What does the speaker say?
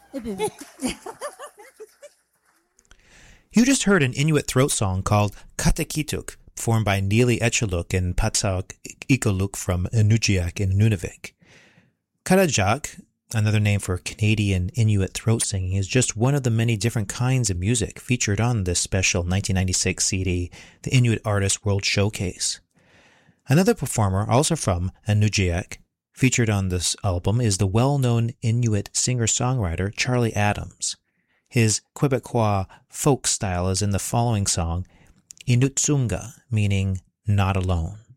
You just heard an Inuit throat song called Katekituk, performed by Neeli Etchaluk and Patsauk Ikoluk from Inujiak in Nunavik. Karajak, another name for Canadian Inuit throat singing, is just one of the many different kinds of music featured on this special 1996 CD, the Inuit Artist World Showcase. Another performer, also from Inujiak, featured on this album is the well-known Inuit singer-songwriter Charlie Adams. His Quebecois folk style is in the following song, Inutsunga, meaning not alone.